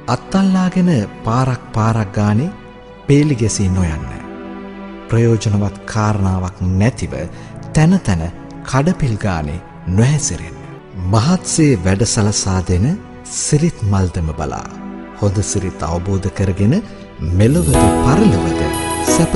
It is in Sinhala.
අත්තල්ලාගෙන පාරක් ගානේ පේලි ගැසී නොයන්න. ප්‍රයෝජනවත් කාරණාවක් නැතිව තන තන කඩපිල් ගානේ නොහැසිරෙන්න. මහත්සේ වැඩසලසා දෙන සිරිත් මල්දම බලා හොඳ සිරිත් අවබෝධ කරගෙන මෙලොවද පරලොවද සැප